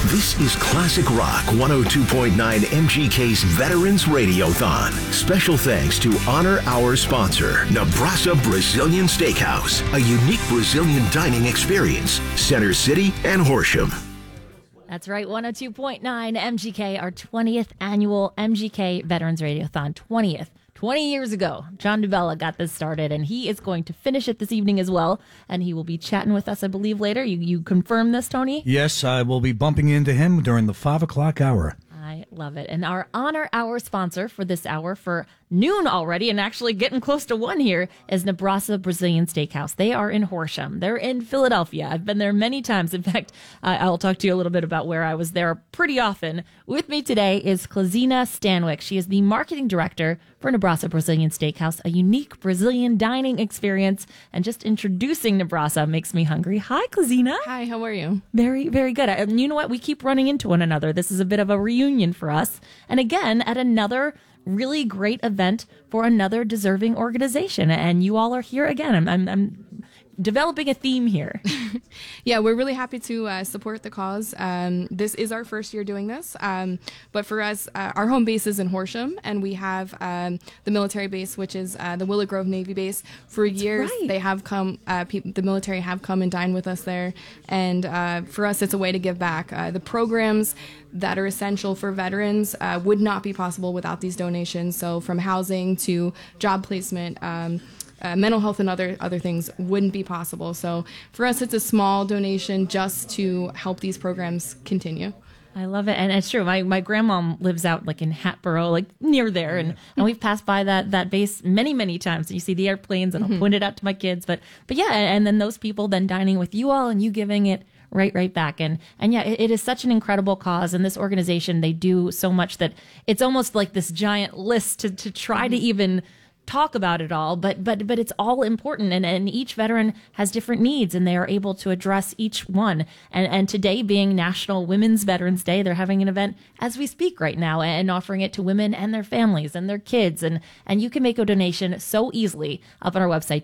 This is Classic Rock 102.9 MGK's Veterans Radiothon. Special thanks to honor our sponsor, Nebrasa Brazilian Steakhouse, a unique Brazilian dining experience, Center City and Horsham. That's right, 102.9 MGK, our 20th annual MGK Veterans Radiothon, 20th. 20 years ago, John DeBella got this started, and he is going to finish it this evening as well, and he will be chatting with us, I believe, later. You confirm this, Tony? Yes, I will be bumping into him during the 5 o'clock hour. I love it. And our honor hour sponsor for this hour for noon already, and actually getting close to 1 here, is Nebrasa Brazilian Steakhouse. They are in Horsham. They're in Philadelphia. I've been there many times. In fact, I'll talk to you a little bit about where I was there pretty often. With me today is Klazina Stanwyck. She is the marketing director for Nebrasa Brazilian Steakhouse, a unique Brazilian dining experience. And just introducing Nebrasa makes me hungry. Hi, Klazina. Hi, how are you? Very, very good. And you know what? We keep running into one another. This is a bit of a reunion for us. And again, at another really great event for another deserving organization. And you all are here again. I'm developing a theme here. Yeah, we're really happy to support the cause. This is our first year doing this. But for us, our home base is in Horsham, and we have the military base, which is the Willow Grove Navy base. For years, right. They have come, the military have come and dined with us there. And for us, it's a way to give back. The programs that are essential for veterans would not be possible without these donations. So from housing to job placement, mental health and other things wouldn't be possible. So for us, it's a small donation just to help these programs continue. I love it. And it's true. My grandma lives out like in Hatboro, like near there. And we've passed by that base many, many times. And you see the airplanes, and I'll point it out to my kids. But yeah, and then those people then dining with you all and you giving it right back. And yeah, it is such an incredible cause. And this organization, they do so much that it's almost like this giant list to try to even talk about it all, but it's all important, and each veteran has different needs, and they are able to address each one. And today being National Women's Veterans Day, they're having an event as we speak right now and offering it to women and their families and their kids, and you can make a donation so easily up on our website,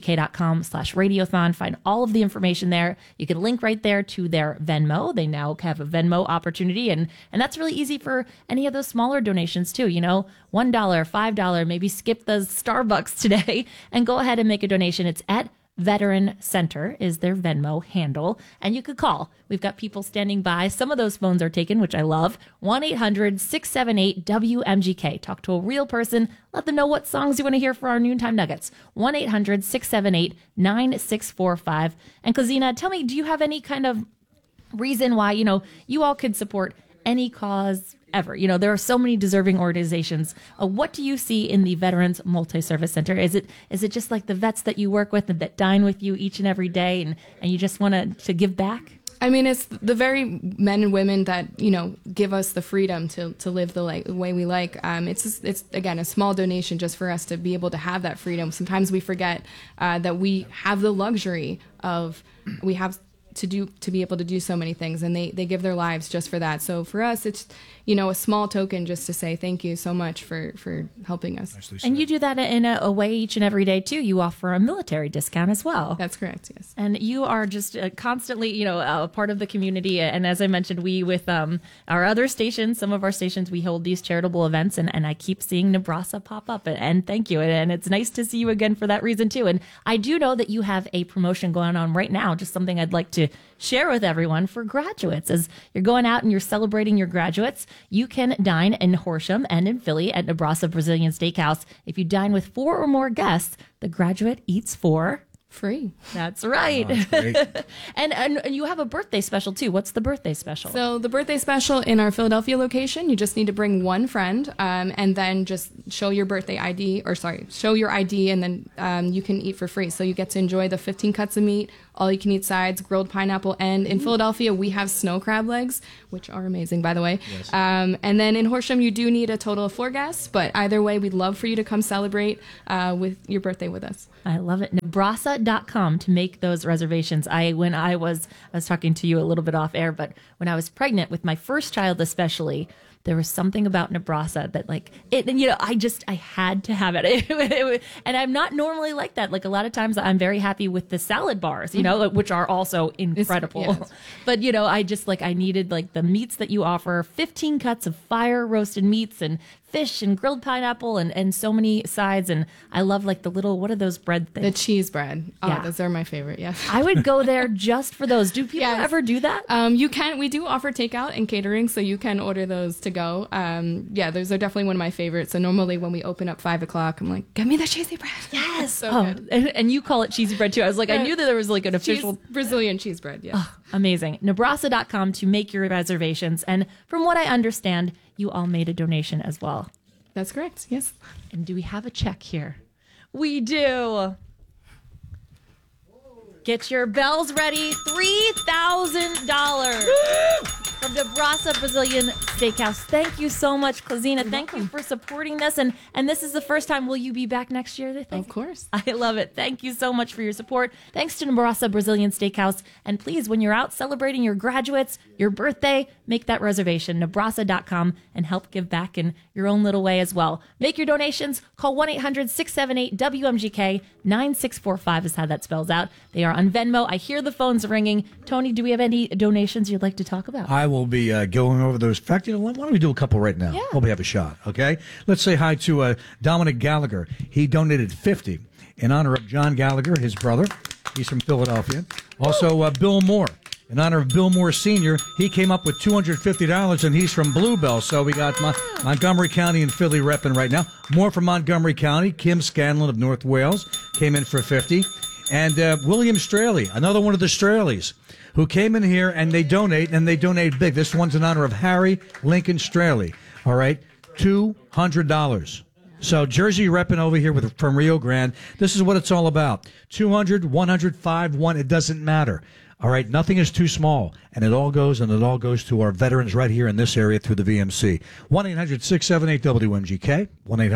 wmgk.com/radiothon. Find all of the information there. You can link right there to their Venmo. They now have a Venmo opportunity, and that's really easy for any of those smaller donations too. You know, $1, $5, maybe skip the Starbucks today and go ahead and make a donation. It's at Veteran Center is their Venmo handle, and you could call. We've got people standing by. Some of those phones are taken, which I love. 1-800-678-WMGK. Talk to a real person. Let them know what songs you want to hear for our noontime nuggets. 1-800-678-9645. And Klazina, tell me, do you have any kind of reason why, you all could support any cause ever? There are so many deserving organizations. What do you see in the Veterans Multi-Service Center? Is it just like the vets that you work with and that dine with you each and every day, and you just want to give back? I mean, it's the very men and women that, give us the freedom to live the way we like. It's again, a small donation just for us to be able to have that freedom. Sometimes we forget that we have the luxury to be able to do so many things, and they give their lives just for that. So for us, it's a small token just to say thank you so much for helping us. And you do that in a way each and every day too. You offer a military discount as well. That's correct, yes. And you are just constantly a part of the community. And as I mentioned, we with our other stations, some of our stations, we hold these charitable events, and I keep seeing Nebrasa pop up, and thank you. And it's nice to see you again for that reason too. And I do know that you have a promotion going on right now, just something I'd like to share with everyone for graduates. As you're going out and you're celebrating your graduates, you can dine in Horsham and in Philly at Nebrasa Brazilian Steakhouse. If you dine with 4 or more guests, the graduate eats for free. That's right. Oh, that's great. and you have a birthday special too. What's the birthday special? So the birthday special in our Philadelphia location, you just need to bring one friend, and then just show your ID, and then you can eat for free. So you get to enjoy the 15 cuts of meat, all you can eat sides, grilled pineapple, and in Philadelphia we have snow crab legs, which are amazing, by the way. Yes. And then in Horsham you do need a total of 4 guests, but either way we'd love for you to come celebrate with your birthday with us. I love it. Nebrasa Nebraska.com to make those reservations. I was talking to you a little bit off air, but when I was pregnant with my first child, especially, there was something about Nebraska that I had to have it. And I'm not normally like that. Like a lot of times I'm very happy with the salad bars, which are also incredible. But, I needed like the meats that you offer, 15 cuts of fire roasted meats and fish and grilled pineapple and so many sides. And I love like the little, what are those bread things? The cheese bread. Oh, yeah. Those are my favorite. Yes. I would go there just for those. Do people ever do that? You can. We do offer takeout and catering, so you can order those to go. Those are definitely one of my favorites. So normally when we open up 5 o'clock, I'm like, give me the cheesy bread. Yes. So good. And you call it cheesy bread too. I was like, I knew that there was like an official Brazilian cheese bread. Yeah. Oh, amazing. Nebraska.com to make your reservations. And from what I understand, you all made a donation as well. That's correct. Yes. And do we have a check here? We do. Get your bells ready. $3,000 from Nebraska Brazilian Steakhouse. Thank you so much, Klazina. Thank you for supporting this. And this is the first time. Will you be back next year? They think? Of course. I love it. Thank you so much for your support. Thanks to Nebraska Brazilian Steakhouse. And please, when you're out celebrating your graduates, your birthday, make that reservation, Nebraska.com, and help give back in your own little way as well. Make your donations. Call 1-800-678-WMGK. 9645 is how that spells out. They are on Venmo. I hear the phones ringing. Tony, do we have any donations you'd like to talk about? I will be going over those. In fact, why don't we do a couple right now? Yeah. We'll have a shot, okay? Let's say hi to Dominic Gallagher. He donated $50 in honor of John Gallagher, his brother. He's from Philadelphia. Also, Bill Moore. In honor of Bill Moore Sr., he came up with $250, and he's from Bluebell. So we got Montgomery County and Philly repping right now. More from Montgomery County. Kim Scanlon of North Wales came in for $50. And William Straley, another one of the Straleys, who came in here and they donate big. This one's in honor of Harry Lincoln Straley. All right, $200. So Jersey repping over here from Rio Grande. This is what it's all about. 200, 100, 5, 1. It doesn't matter. All right, nothing is too small, and it all goes to our veterans right here in this area through the VMC. 1-800-678-WMGK,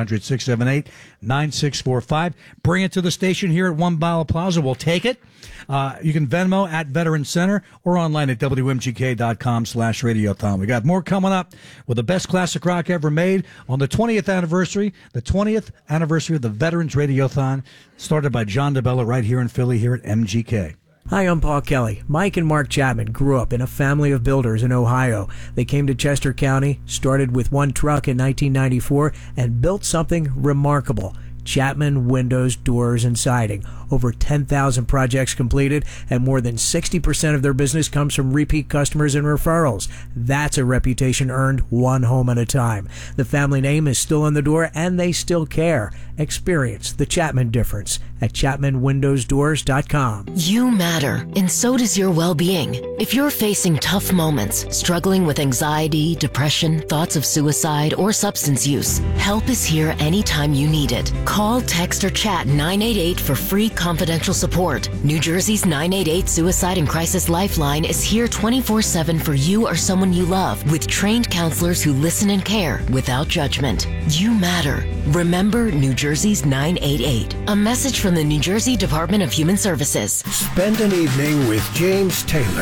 1-800-678-9645. Bring it to the station here at One Bala Plaza. We'll take it. You can Venmo at Veteran Center or online at WMGK.com/Radiothon. We got more coming up with the best classic rock ever made on the 20th anniversary of the Veterans Radiothon, started by John DeBella right here in Philly here at MGK. Hi, I'm Paul Kelly. Mike and Mark Chapman grew up in a family of builders in Ohio. They came to Chester County, started with one truck in 1994, and built something remarkable. Chapman Windows, Doors, and Siding. Over 10,000 projects completed, and more than 60% of their business comes from repeat customers and referrals. That's a reputation earned one home at a time. The family name is still on the door, and they still care. Experience the Chapman difference at ChapmanWindowsDoors.com. You matter, and so does your well-being. If you're facing tough moments, struggling with anxiety, depression, thoughts of suicide, or substance use, help is here anytime you need it. Call, text, or chat 988 for free confidential support. New Jersey's 988 Suicide and Crisis Lifeline is here 24/7 for you or someone you love, with trained counselors who listen and care without judgment. You matter. Remember New Jersey's 988. A message from the New Jersey Department of Human Services. Spend an evening with James Taylor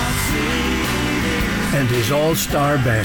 and his all-star band.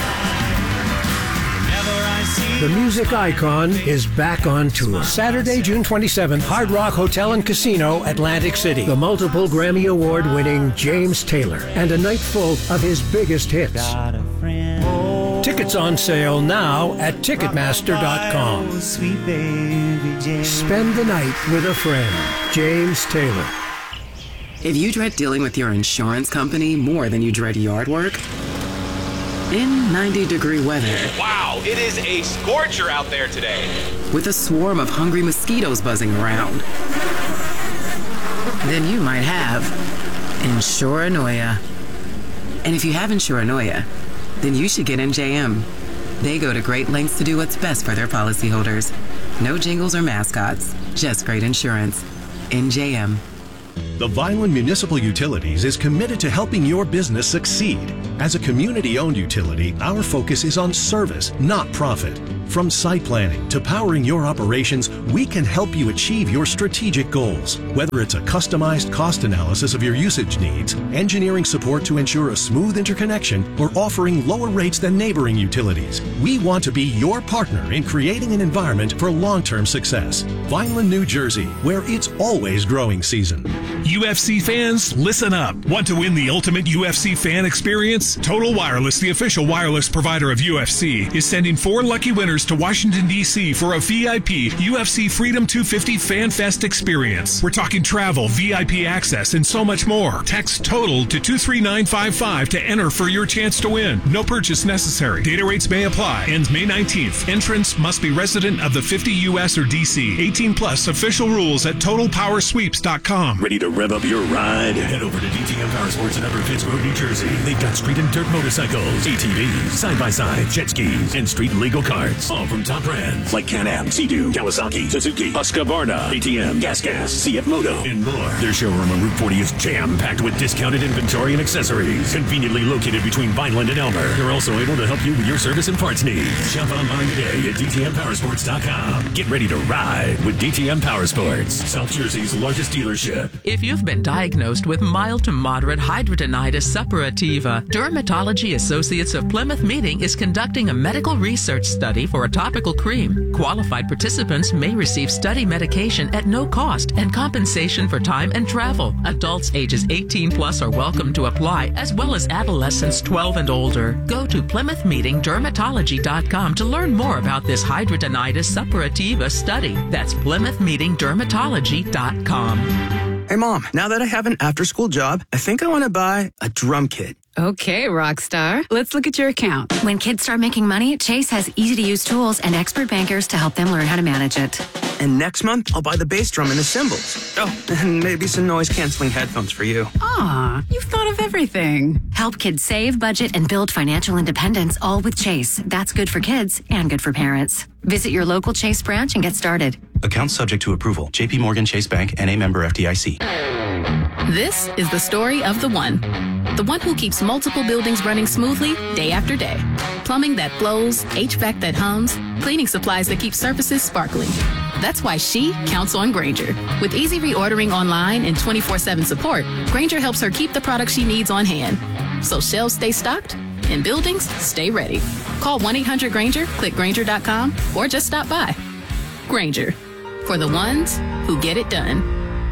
The music icon is back on tour. Saturday, June 27th, Hard Rock Hotel and Casino, Atlantic City. The multiple Grammy Award-winning James Taylor, and a night full of his biggest hits. Tickets on sale now at Ticketmaster.com. Spend the night with a friend. James Taylor. If you dread dealing with your insurance company more than you dread yard work, in 90-degree weather. Wow, it is a scorcher out there today. With a swarm of hungry mosquitoes buzzing around. Then you might have Insuranoia. And if you have Insuranoia, then you should get NJM. They go to great lengths to do what's best for their policyholders. No jingles or mascots, just great insurance. NJM. The Vineland Municipal Utilities is committed to helping your business succeed. As a community-owned utility, our focus is on service, not profit. From site planning to powering your operations, we can help you achieve your strategic goals. Whether it's a customized cost analysis of your usage needs, engineering support to ensure a smooth interconnection, or offering lower rates than neighboring utilities, we want to be your partner in creating an environment for long-term success. Vineland, New Jersey, where it's always growing season. UFC fans, listen up. Want to win the ultimate UFC fan experience? Total Wireless, the official wireless provider of UFC, is sending 4 lucky winners to Washington, D.C. for a VIP UFC Freedom 250 Fan Fest experience. We're talking travel, VIP access, and so much more. Text TOTAL to 23955 to enter for your chance to win. No purchase necessary. Data rates may apply. Ends May 19th. Entrants must be resident of the 50 U.S. or D.C. 18 plus. Official rules at TotalPowerSweeps.com. Ready to rev up your ride? Head over to DTM Power Sports in Upper Pittsburgh, New Jersey. They've got street and dirt motorcycles, ATVs, side-by-side, jet skis, and street legal carts. All from top brands like Can-Am, Sea-Doo, Kawasaki, Suzuki, Husqvarna, ATM, Gas, CF Moto, and more. Their showroom on Route 40 is jam-packed with discounted inventory and accessories. Conveniently located between Vineland and Elmer. They're also able to help you with your service and parts needs. Shop online today at DTMPowersports.com. Get ready to ride with DTM Power Sports, South Jersey's largest dealership. If you've been diagnosed with mild to moderate hidradenitis suppurativa, Dermatology Associates of Plymouth Meeting is conducting a medical research study for a topical cream. Qualified participants may receive study medication at no cost and compensation for time and travel. Adults ages 18 plus are welcome to apply, as well as adolescents 12 and older. Go to PlymouthMeetingDermatology.com to learn more about this hidradenitis suppurativa study. That's PlymouthMeetingDermatology.com. Hey, Mom, now that I have an after-school job, I think I want to buy a drum kit. Okay, Rockstar. Let's look at your account. When kids start making money, Chase has easy-to-use tools and expert bankers to help them learn how to manage it. And next month, I'll buy the bass drum and the cymbals. Oh, and maybe some noise-canceling headphones for you. Aw, you've thought of everything. Help kids save, budget, and build financial independence, all with Chase. That's good for kids and good for parents. Visit your local Chase branch and get started. Account subject to approval. JP Morgan Chase Bank, N.A. member FDIC. This is the story of the one who keeps multiple buildings running smoothly day after day. Plumbing that flows, HVAC that hums, cleaning supplies that keep surfaces sparkling. That's why she counts on Grainger. With easy reordering online and 24/7 support, Grainger helps her keep the products she needs on hand. So shelves stay stocked and buildings stay ready. Call 1-800-GRAINGER, click Grainger.com, or just stop by. Grainger, for the ones who get it done.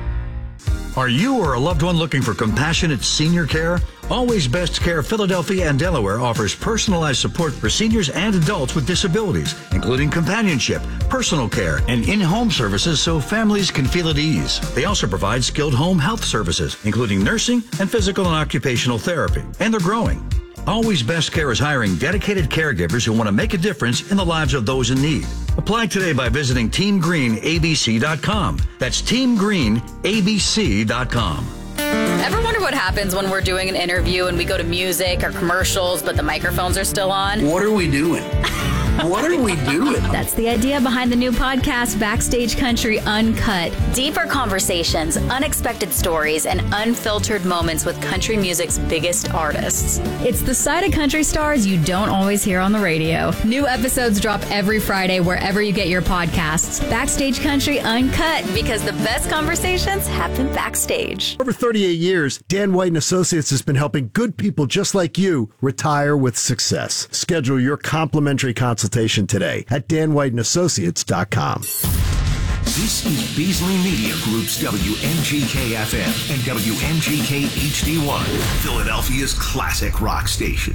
Are you or a loved one looking for compassionate senior care? Always Best Care Philadelphia and Delaware offers personalized support for seniors and adults with disabilities, including companionship, personal care, and in-home services so families can feel at ease. They also provide skilled home health services, including nursing and physical and occupational therapy. And they're growing. Always Best Care is hiring dedicated caregivers who want to make a difference in the lives of those in need. Apply today by visiting TeamGreenABC.com. That's TeamGreenABC.com. Ever wonder what happens when we're doing an interview and we go to music or commercials, but the microphones are still on? What are we doing? What are we doing? That's the idea behind the new podcast, Backstage Country Uncut. Deeper conversations, unexpected stories, and unfiltered moments with country music's biggest artists. It's the side of country stars you don't always hear on the radio. New episodes drop every Friday wherever you get your podcasts. Backstage Country Uncut. Because the best conversations happen backstage. Over 38 years, Dan White & Associates has been helping good people just like you retire with success. Schedule your complimentary consultation today at danwhiteandassociates.com. This is Beasley Media Group's WMGK-FM and WMGK HD1, Philadelphia's classic rock station.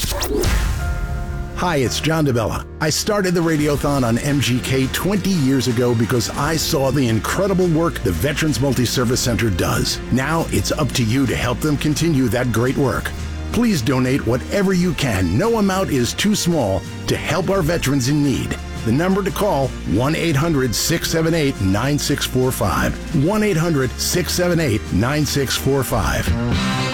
Hi, it's John DeBella. I started the Radiothon on MGK 20 years ago because I saw the incredible work the Veterans Multi-Service Center does. Now it's up to you to help them continue that great work. Please donate whatever you can. No amount is too small to help our veterans in need. The number to call, 1-800-678-9645. 1-800-678-9645.